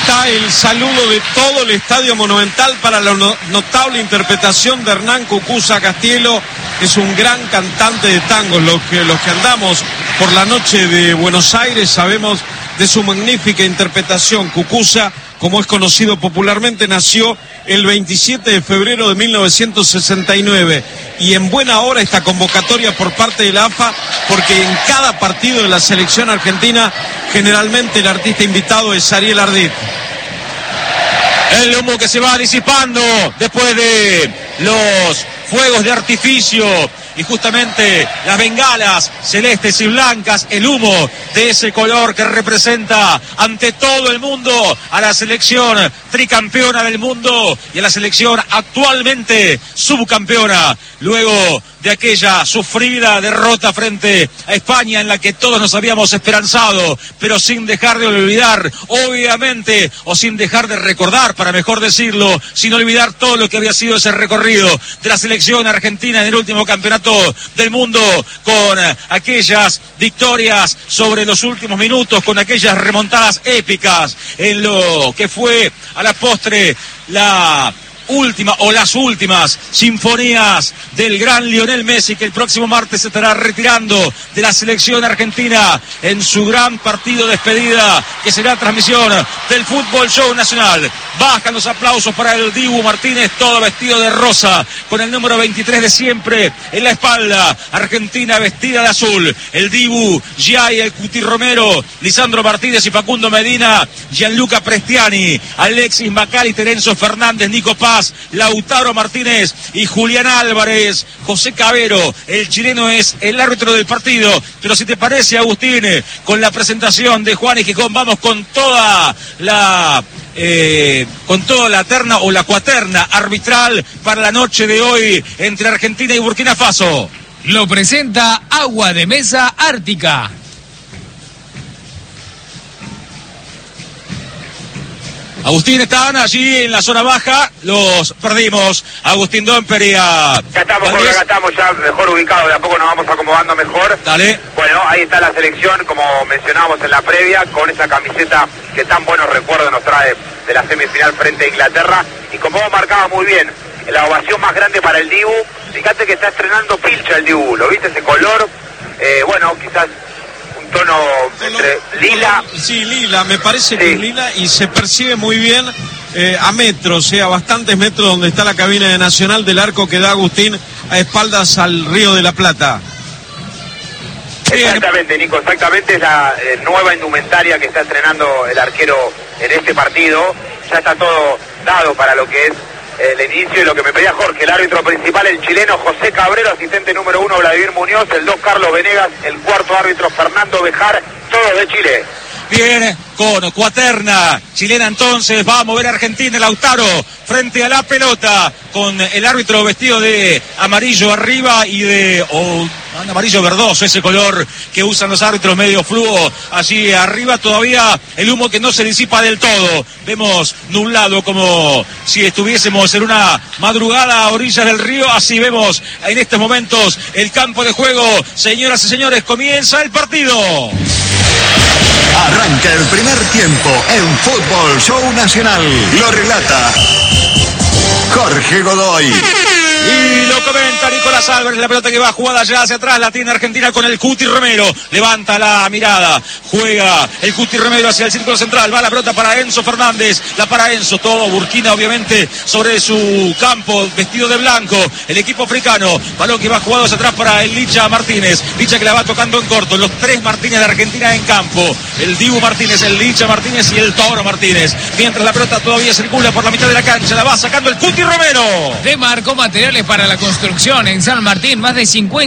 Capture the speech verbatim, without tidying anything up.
está el saludo de todo el Estadio Monumental para la no- notable interpretación de Hernán Cucuza Castielo, que es un gran cantante de tango. Los que, los que andamos por la noche de Buenos Aires sabemos de su magnífica interpretación. Cucuza, como es conocido popularmente, nació el veintisiete de febrero de mil novecientos sesenta y nueve, y en buena hora esta convocatoria por parte de la A F A, porque en cada partido de la selección argentina generalmente el artista invitado es Ariel Ardit. El humo que se va disipando después de los fuegos de artificio y justamente las bengalas celestes y blancas, el humo de ese color que representa ante todo el mundo a la selección tricampeona del mundo y a la selección actualmente subcampeona, luego de aquella sufrida derrota frente a España en la que todos nos habíamos esperanzado, pero sin dejar de olvidar, obviamente, o sin dejar de recordar, para mejor decirlo, sin olvidar todo lo que había sido ese recorrido de la selección argentina en el último campeonato del mundo, con aquellas victorias sobre los últimos minutos, con aquellas remontadas épicas en lo que fue a la postre la última o las últimas sinfonías del gran Lionel Messi, que el próximo martes se estará retirando de la selección argentina en su gran partido de despedida, que será transmisión del Fútbol Show Nacional. Bajan los aplausos para el Dibu Martínez, todo vestido de rosa, con el número veintitrés de siempre en la espalda. Argentina vestida de azul. El Dibu, Giai, el Cuti Romero, Lisandro Martínez y Facundo Medina, Gianluca Prestiani, Alexis McAllister, Enzo Fernández, Nico Paz, Lautaro Martínez y Julián Álvarez. José Cabero, el chileno, es el árbitro del partido. Pero si te parece, Agustín, con la presentación de Juan y Gijón, vamos con toda la eh, con toda la terna o la cuaterna arbitral para la noche de hoy entre Argentina y Burkina Faso. Lo presenta Agua de Mesa Ártica. Agustín, estaban allí en la zona baja, los perdimos. Agustín Domper y a... Ya estamos, Jorge, acá estamos ya mejor ubicados, de a poco nos vamos acomodando mejor. Dale. Bueno, ahí está la selección, como mencionábamos en la previa, con esa camiseta que tan buenos recuerdos nos trae de la semifinal frente a Inglaterra. Y como vos marcabas muy bien, la ovación más grande para el Dibu. Fíjate que está estrenando pilcha el Dibu, ¿lo viste ese color? Eh, bueno, quizás un tono entre lila. Sí, lila, me parece Sí. que es lila y se percibe muy bien eh, a metros, o sea, a bastantes metros donde está la cabina de Nacional, del arco que da Agustín a espaldas al Río de la Plata. Exactamente, Nico, exactamente, es la eh, nueva indumentaria que está estrenando el arquero en este partido. Ya está todo dado para lo que es eh, el inicio, y lo que me pedía Jorge, el árbitro principal, el chileno José Cabrero, asistente número uno Vladimir Muñoz, el dos Carlos Venegas, el cuarto árbitro Fernando Bejar, todos de Chile. Bien, con cuaterna chilena entonces, va a mover Argentina, Lautaro frente a la pelota, con el árbitro vestido de amarillo arriba y de oh, amarillo verdoso, ese color que usan los árbitros medio fluo allí arriba. Todavía el humo que no se disipa del todo, vemos nublado como si estuviésemos en una madrugada a orillas del río. Así vemos en estos momentos el campo de juego. Señoras y señores, comienza el partido. Arranca el primer tiempo en Fútbol Show Nacional. Lo relata Jorge Godoy. Y lo comenta Nicolás Álvarez, la pelota que va jugada allá hacia atrás, la tiene Argentina con el Cuti Romero, levanta la mirada, juega el Cuti Romero hacia el círculo central, va la pelota para Enzo Fernández, la para Enzo, todo Burkina obviamente sobre su campo, vestido de blanco, el equipo africano, balón que va jugado hacia atrás para el Licha Martínez, Licha que la va tocando en corto, los tres Martínez de Argentina en campo, el Dibu Martínez, el Licha Martínez y el Toro Martínez, mientras la pelota todavía circula por la mitad de la cancha, la va sacando el Cuti Romero. Demarco Materiales para la Construcción en San Martín, más de cincuenta